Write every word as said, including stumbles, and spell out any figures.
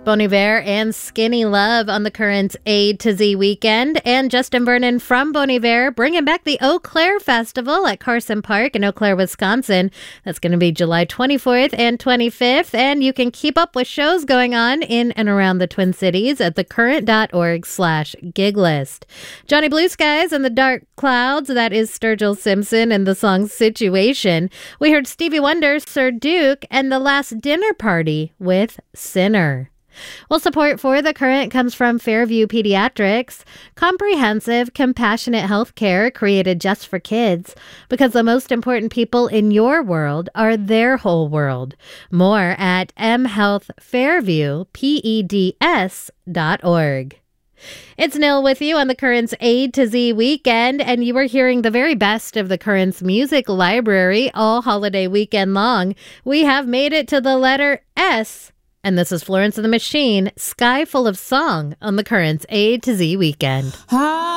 Bon Iver and Skinny Love on the Currents A to Z weekend. And Justin Vernon from Bon Iver bringing back the Eau Claire Festival at Carson Park in Eau Claire, Wisconsin. That's going to be July twenty-fourth and twenty-fifth. And you can keep up with shows going on in and around the Twin Cities at thecurrent.org slash gig list. Johnny Blue Skies and the Dark Clouds, that is Sturgill Simpson and the song Situation. We heard Stevie Wonder, Sir Duke, and The Last Dinner Party with Sinner. Well, support for The Current comes from Fairview Pediatrics, comprehensive, compassionate health care created just for kids, because the most important people in your world are their whole world. More at m health fairview peds dot org. It's Nil with you on the Currents A to Z weekend, and you are hearing the very best of the Currents music library all holiday weekend long. We have made it to the letter S. And this is Florence and the Machine, Sky Full of Song on the Currents A to Z weekend.